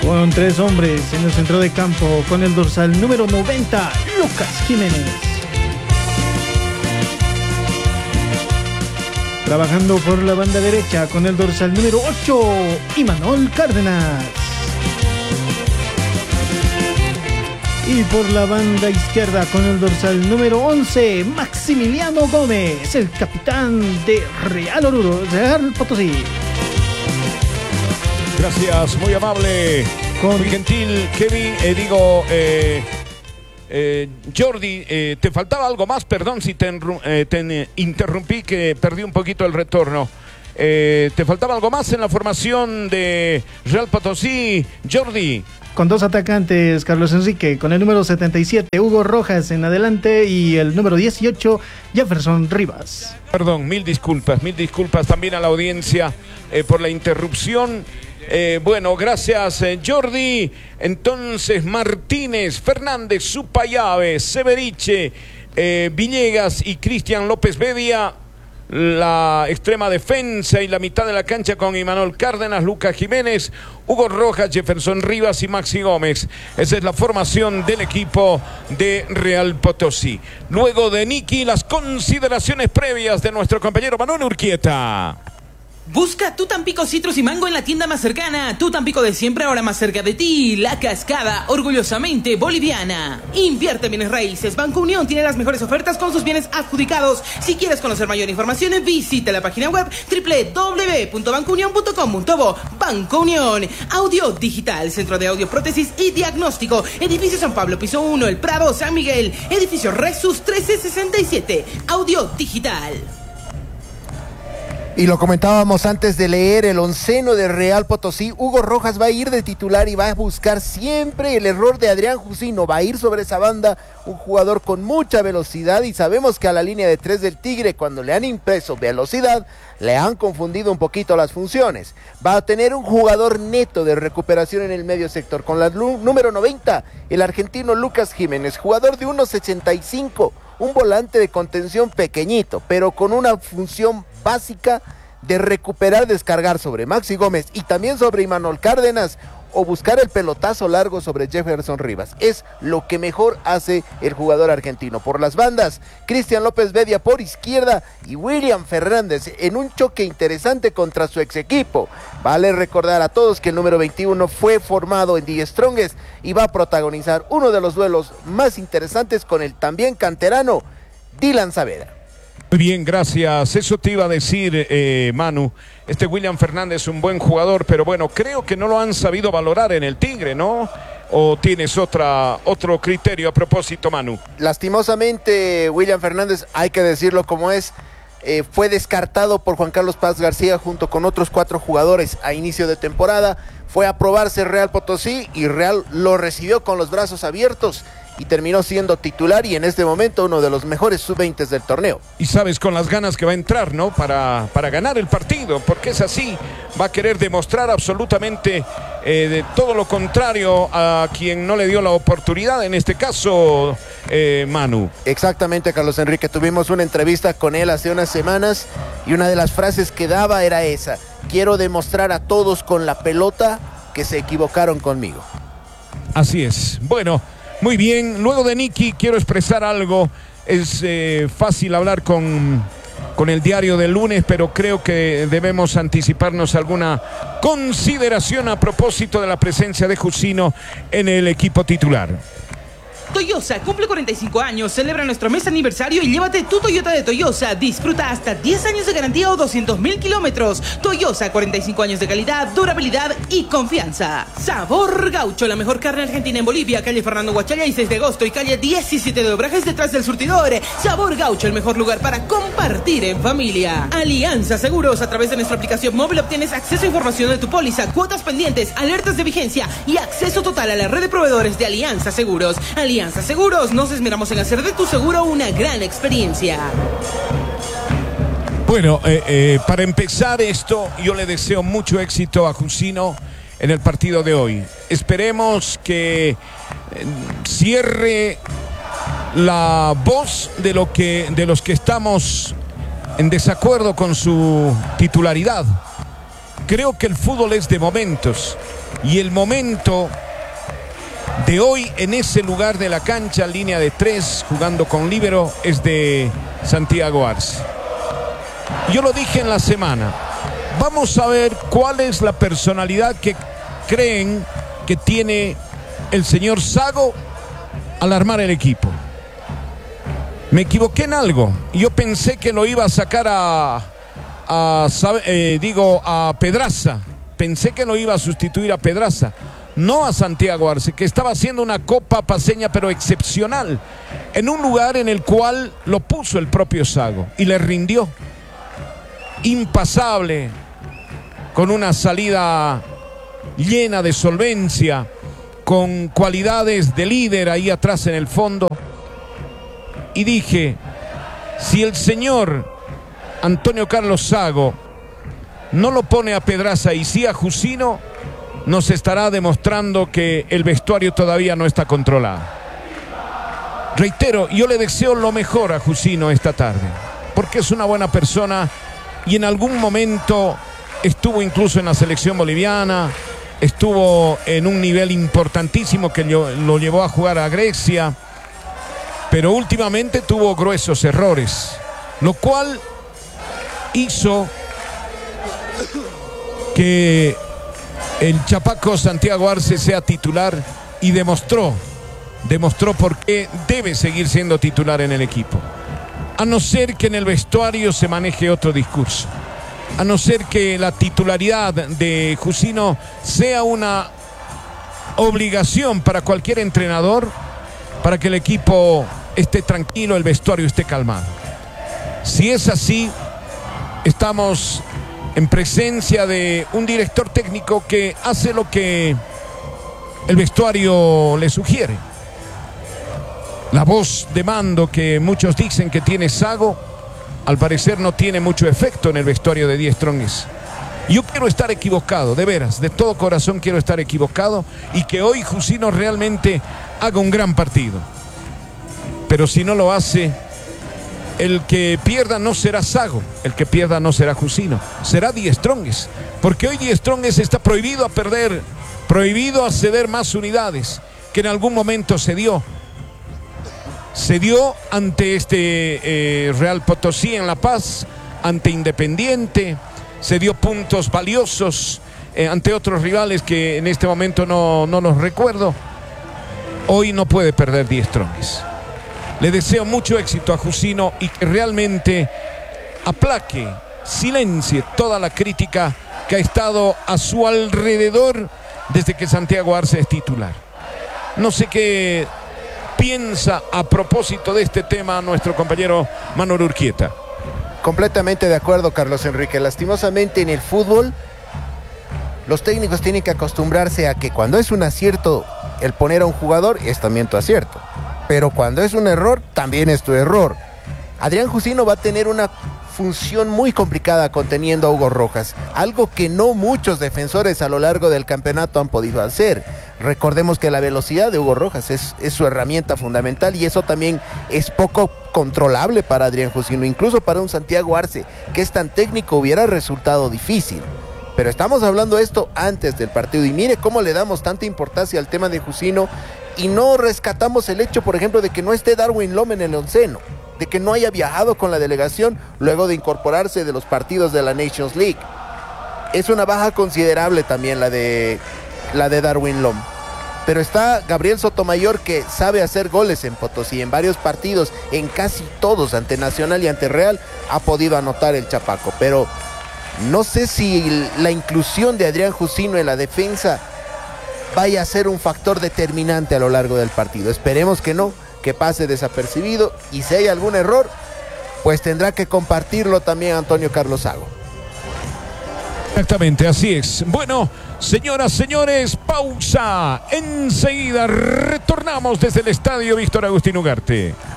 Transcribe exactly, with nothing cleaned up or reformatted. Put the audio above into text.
Con tres hombres en el centro de campo, con el dorsal número noventa, Lucas Jiménez. Trabajando por la banda derecha, con el dorsal número ocho, Imanol Cárdenas. Y por la banda izquierda, con el dorsal número once, Maximiliano Gómez, el capitán de Real Oruro, Real Potosí. Gracias, muy amable, con... muy gentil, Kevin, eh, digo, eh, eh, Jordi, eh, te faltaba algo más, perdón si te, eh, te interrumpí, que perdí un poquito el retorno. Eh, ¿Te faltaba algo más en la formación de Real Potosí, Jordi? Con dos atacantes, Carlos Enrique, con el número setenta y siete, Hugo Rojas en adelante, y el número dieciocho, Jefferson Rivas. Perdón, mil disculpas, mil disculpas también a la audiencia eh, por la interrupción. Eh, bueno, gracias eh, Jordi. Entonces Martínez, Fernández, Supayave, Severiche, eh, Villegas y Cristian López Bedia. La extrema defensa y la mitad de la cancha con Imanol Cárdenas, Lucas Jiménez, Hugo Rojas, Jefferson Rivas y Maxi Gómez. Esa es la formación del equipo de Real Potosí. Luego de Nicky, las consideraciones previas de nuestro compañero Manuel Urquieta. Busca tu Tampico Citrus y Mango en la tienda más cercana. Tu Tampico de siempre, ahora más cerca de ti. La Cascada, orgullosamente boliviana. Invierte en bienes raíces. Banco Unión tiene las mejores ofertas con sus bienes adjudicados. Si quieres conocer mayor información, visita la página web doble u doble u doble u punto banco unión punto com punto bo. Banco Unión. Audio Digital, Centro de Audio, Prótesis y Diagnóstico. Edificio San Pablo, piso uno, El Prado, San Miguel. Edificio Resus trece sesenta y siete. Audio Digital. Y lo comentábamos antes de leer el onceno de Real Potosí. Hugo Rojas va a ir de titular y va a buscar siempre el error de Adrián Jusino. Va a ir sobre esa banda, un jugador con mucha velocidad, y sabemos que a la línea de tres del Tigre, cuando le han impreso velocidad, le han confundido un poquito las funciones. Va a tener un jugador neto de recuperación en el medio sector, con la número noventa, el argentino Lucas Jiménez, jugador de uno sesenta y cinco, un volante de contención pequeñito, pero con una función básica de recuperar, descargar sobre Maxi Gómez y también sobre Imanol Cárdenas, o buscar el pelotazo largo sobre Jefferson Rivas. Es lo que mejor hace el jugador argentino. Por las bandas, Cristian López Bedia por izquierda y William Fernández en un choque interesante contra su ex equipo. Vale recordar a todos que el número veintiuno fue formado en The Strongest y va a protagonizar uno de los duelos más interesantes con el también canterano Dylan Saavedra. Muy bien, gracias. Eso te iba a decir, eh, Manu. Este William Fernández es un buen jugador, pero bueno, creo que no lo han sabido valorar en el Tigre, ¿no? ¿O tienes otra, otro criterio a propósito, Manu? Lastimosamente, William Fernández, hay que decirlo como es, eh, fue descartado por Juan Carlos Paz García junto con otros cuatro jugadores a inicio de temporada. Fue a probarse Real Potosí y Real lo recibió con los brazos abiertos y terminó siendo titular, y en este momento uno de los mejores sub veinte del torneo. Y sabes, con las ganas que va a entrar, ¿no? Para, para ganar el partido, porque es así, va a querer demostrar absolutamente eh, de todo lo contrario a quien no le dio la oportunidad, en este caso, eh, Manu. Exactamente, Carlos Enrique, tuvimos una entrevista con él hace unas semanas y una de las frases que daba era esa: quiero demostrar a todos con la pelota que se equivocaron conmigo. Así es, bueno. Muy bien, luego de Nicky quiero expresar algo. Es eh, fácil hablar con, con el diario del lunes, pero creo que debemos anticiparnos alguna consideración a propósito de la presencia de Jusino en el equipo titular. Toyosa cumple cuarenta y cinco años, celebra nuestro mes aniversario y llévate tu Toyota de Toyosa. Disfruta hasta diez años de garantía o doscientos mil kilómetros. Toyosa, cuarenta y cinco años de calidad, durabilidad y confianza. Sabor Gaucho, la mejor carne argentina en Bolivia. Calle Fernando Guachalla y seis de agosto y calle diecisiete de Obrajes detrás del surtidor. Sabor Gaucho, el mejor lugar para compartir en familia. Alianza Seguros, a través de nuestra aplicación móvil obtienes acceso a información de tu póliza, cuotas pendientes, alertas de vigencia y acceso total a la red de proveedores de Alianza Seguros. Alianza Seguros, nos esmeramos en hacer de tu seguro una gran experiencia. Bueno, eh, eh, para empezar esto, yo le deseo mucho éxito a Jusino en el partido de hoy. Esperemos que eh, cierre la voz de, lo que, de los que estamos en desacuerdo con su titularidad. Creo que el fútbol es de momentos Y el momento de hoy en ese lugar de la cancha, línea de tres, jugando con líbero, es de Santiago Arce. Yo lo dije en la semana. Vamos a ver cuál es la personalidad que creen que tiene el señor Zago al armar el equipo. Me equivoqué en algo. Yo pensé que lo iba a sacar a, a eh, digo, a Pedraza. Pensé que lo iba a sustituir a Pedraza, no a Santiago Arce, que estaba haciendo una Copa Paceña pero excepcional, en un lugar en el cual lo puso el propio Zago y le rindió. Impasable, con una salida llena de solvencia, con cualidades de líder ahí atrás en el fondo. Y dije, si el señor Antonio Carlos Zago no lo pone a Pedraza y sí a Jusino, nos estará demostrando que el vestuario todavía no está controlado. Reitero, yo le deseo lo mejor a Jusino esta tarde, porque es una buena persona y en algún momento estuvo incluso en la selección boliviana, estuvo en un nivel importantísimo que lo llevó a jugar a Grecia, pero últimamente tuvo gruesos errores, lo cual hizo que el chapaco Santiago Arce sea titular y demostró, demostró por qué debe seguir siendo titular en el equipo. A no ser que en el vestuario se maneje otro discurso, a no ser que la titularidad de Jusino sea una obligación para cualquier entrenador, para que el equipo esté tranquilo, el vestuario esté calmado. Si es así, estamos en presencia de un director técnico que hace lo que el vestuario le sugiere. La voz de mando que muchos dicen que tiene Zago, al parecer no tiene mucho efecto en el vestuario de Die Strongest. Yo quiero estar equivocado, de veras, de todo corazón quiero estar equivocado y que hoy Jusino realmente haga un gran partido. Pero si no lo hace, el que pierda no será Zago, el que pierda no será Jusino, será Die Strongest, porque hoy Die Strongest está prohibido a perder, prohibido a ceder más unidades, que en algún momento se dio. Se dio ante este eh, Real Potosí en La Paz, ante Independiente, se dio puntos valiosos eh, ante otros rivales que en este momento no, no los recuerdo. Hoy no puede perder Die Strongest. Le deseo mucho éxito a Jusino y que realmente aplaque, silencie toda la crítica que ha estado a su alrededor desde que Santiago Arce es titular. No sé qué piensa a propósito de este tema nuestro compañero Manuel Urquieta. Completamente de acuerdo, Carlos Enrique. Lastimosamente en el fútbol los técnicos tienen que acostumbrarse a que cuando es un acierto el poner a un jugador es también tu acierto, pero cuando es un error también es tu error. Adrián Jusino va a tener una función muy complicada conteniendo a Hugo Rojas, algo que no muchos defensores a lo largo del campeonato han podido hacer. Recordemos que la velocidad de Hugo Rojas es, es su herramienta fundamental y eso también es poco controlable para Adrián Jusino, incluso para un Santiago Arce que es tan técnico hubiera resultado difícil. Pero estamos hablando esto antes del partido y mire cómo le damos tanta importancia al tema de Jusino y no rescatamos el hecho, por ejemplo, de que no esté Darwin Lom en el onceno, de que no haya viajado con la delegación luego de incorporarse de los partidos de la Nations League. Es una baja considerable también la de, la de Darwin Lom. Pero está Gabriel Sotomayor, que sabe hacer goles en Potosí, en varios partidos, en casi todos, ante Nacional y ante Real, ha podido anotar el chapaco. Pero no sé si la inclusión de Adrián Jusino en la defensa vaya a ser un factor determinante a lo largo del partido. Esperemos que no, que pase desapercibido, y si hay algún error, pues tendrá que compartirlo también Antonio Carlos Zago. Exactamente, así es. Bueno, señoras, señores, pausa. Enseguida retornamos desde el estadio Víctor Agustín Ugarte.